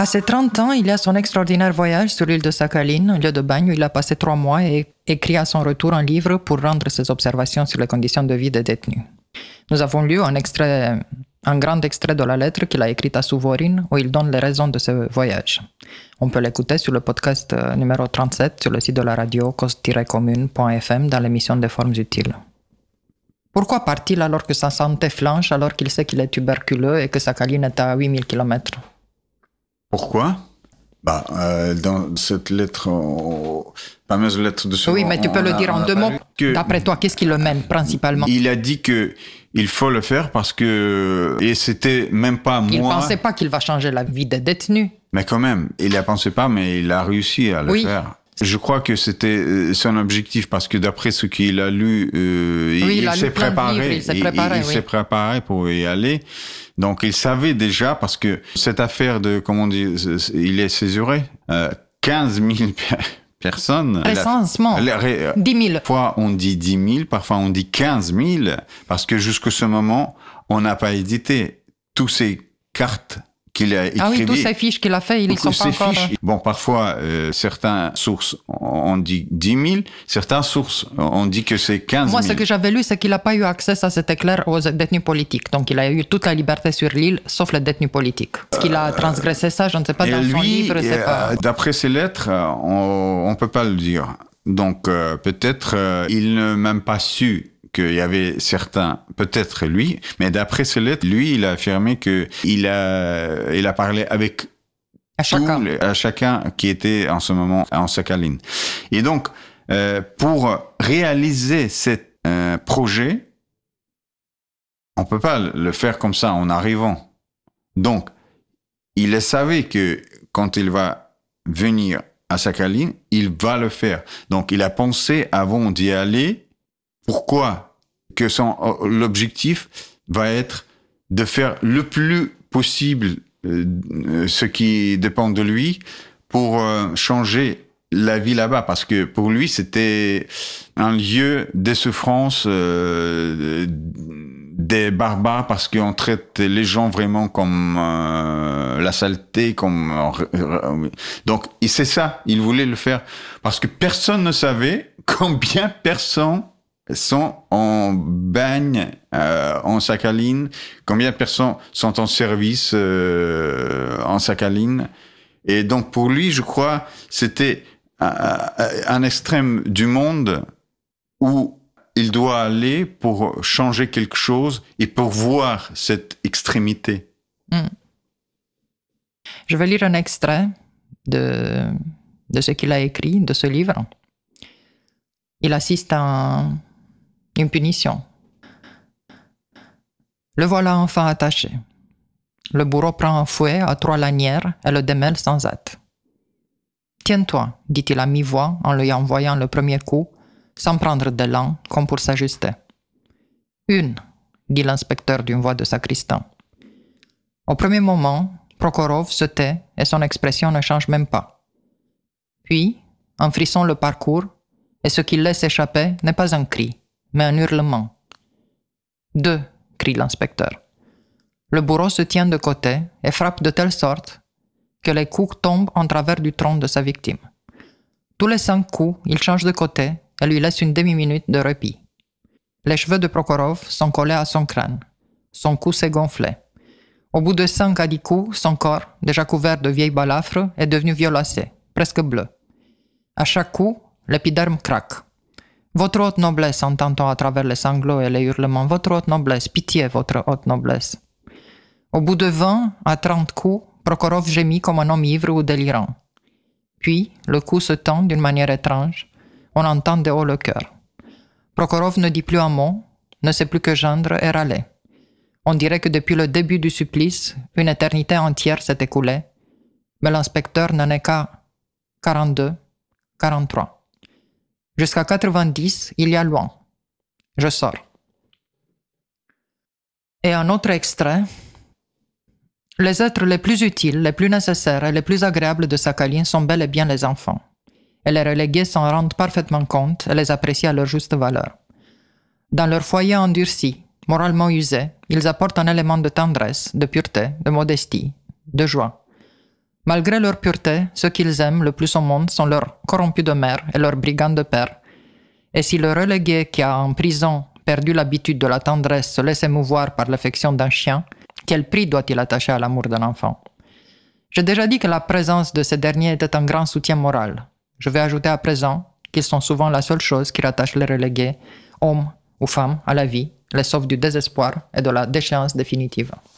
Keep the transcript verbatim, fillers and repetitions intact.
À ses trente ans, il y a son extraordinaire voyage sur l'île de Sakhaline, lieu de bagne où il a passé trois mois et écrit à son retour un livre pour rendre ses observations sur les conditions de vie des détenus. Nous avons lu un, extrait, un grand extrait de la lettre qu'il a écrite à Souvorine où il donne les raisons de ce voyage. On peut l'écouter sur le podcast numéro trente-sept sur le site de la radio cause tiret commune point f m dans l'émission des formes utiles. Pourquoi part-il alors que sa santé flanche, alors qu'il sait qu'il est tuberculeux et que Sakhaline est à huit mille kilomètres? Pourquoi? Bah, euh, dans cette lettre, euh, fameuse lettre de Souvorine. Oui, mais tu peux le dire en deux mots. Que D'après toi, qu'est-ce qui le mène principalement? Il a dit que il faut le faire parce que et c'était même pas moi. Il pensait pas qu'il va changer la vie des détenus. Mais quand même, il ne pensait pas, mais il a réussi à le oui. faire. Je crois que c'était son objectif parce que d'après ce qu'il a lu, euh, oui, il, il, a s'est lu préparé, il s'est préparé. Il, il oui. s'est préparé pour y aller. Donc il savait déjà parce que cette affaire de comment on dit, il est césuré, euh, quinze mille personnes. Recensement. La, dix mille. Parfois on dit dix mille, parfois on dit quinze mille parce que jusqu'à ce moment on n'a pas édité tous ces cartes qu'il a écrites. Ah oui, toutes ces fiches qu'il a fait, ils ne sont pas encore... Fiches, bon, parfois, euh, certaines sources, on dit dix mille, certaines sources, on dit que c'est quinze mille. Moi, ce que j'avais lu, c'est qu'il n'a pas eu accès, ça c'était clair, aux détenus politiques. Donc, il a eu toute la liberté sur l'île, sauf les détenus politiques. Est-ce qu'il a transgressé ça? Je ne sais pas, dans lui, son livre, c'est euh, pas... D'après ses lettres, on ne peut pas le dire. Donc, euh, peut-être, euh, il n'a même pas su qu'il y avait certains, peut-être lui, mais d'après ses lettres, lui, il a affirmé que il a, il a parlé avec à chacun. Les, à chacun qui était en ce moment en Sakhaline. Et donc, euh, pour réaliser ce euh, projet, on peut pas le faire comme ça en arrivant. Donc, il savait que quand il va venir à Sakhaline, il va le faire. Donc, il a pensé avant d'y aller. Pourquoi? Que son, l'objectif va être de faire le plus possible euh, ce qui dépend de lui pour euh, changer la vie là-bas. Parce que pour lui, c'était un lieu de souffrance, euh, des barbares, parce qu'on traite les gens vraiment comme euh, la saleté, comme... Euh, donc, c'est ça, il voulait le faire. Parce que personne ne savait combien personnes sont en bagne euh, en Sakhaline, combien de personnes sont en service euh, en Sakhaline. Et donc pour lui, je crois, c'était un, un extrême du monde où il doit aller pour changer quelque chose et pour voir cette extrémité. Mm. Je vais lire un extrait de, de ce qu'il a écrit, de ce livre. Il assiste à un une punition. Le voilà enfin attaché. Le bourreau prend un fouet à trois lanières et le démêle sans hâte. « Tiens-toi, dit-il à mi-voix en lui envoyant le premier coup, sans prendre d'élan, comme pour s'ajuster. « Une, dit l'inspecteur d'une voix de sacristain. Au premier moment, Prokhorov se tait et son expression ne change même pas. Puis, un frisson le parcourt et ce qu'il laisse échapper n'est pas un cri, mais un hurlement. « Deux !» crie l'inspecteur. Le bourreau se tient de côté et frappe de telle sorte que les coups tombent en travers du tronc de sa victime. Tous les cinq coups, il change de côté et lui laisse une demi-minute de répit. Les cheveux de Prokhorov sont collés à son crâne. Son cou s'est gonflé. Au bout de cinq à dix coups, son corps, déjà couvert de vieilles balafres, est devenu violacé, presque bleu. À chaque coup, l'épiderme craque. Votre haute noblesse, entend-on à travers les sanglots et les hurlements. Votre haute noblesse, pitié, votre haute noblesse. Au bout de vingt à trente coups, Prokhorov gémit comme un homme ivre ou délirant. Puis, le cou se tend d'une manière étrange. On entend de haut le cœur. Prokhorov ne dit plus un mot, ne sait plus que geindre et râler. On dirait que depuis le début du supplice, une éternité entière s'est écoulée, mais l'inspecteur n'en est qu'à quarante-deux, quarante-trois. Jusqu'à quatre-vingt-dix, il y a loin. Je sors. Et un autre extrait. Les êtres les plus utiles, les plus nécessaires et les plus agréables de Sakhaline sont bel et bien les enfants. Et les relégués s'en rendent parfaitement compte et les apprécient à leur juste valeur. Dans leur foyer endurci, moralement usé, ils apportent un élément de tendresse, de pureté, de modestie, de joie. Malgré leur pureté, ceux qu'ils aiment le plus au monde sont leurs corrompus de mère et leurs brigands de père. Et si le relégué qui a en prison perdu l'habitude de la tendresse se laisse émouvoir par l'affection d'un chien, quel prix doit-il attacher à l'amour d'un enfant? J'ai déjà dit que la présence de ces derniers était un grand soutien moral. Je vais ajouter à présent qu'ils sont souvent la seule chose qui rattache les relégués, hommes ou femmes, à la vie, les sauve du désespoir et de la déchéance définitive.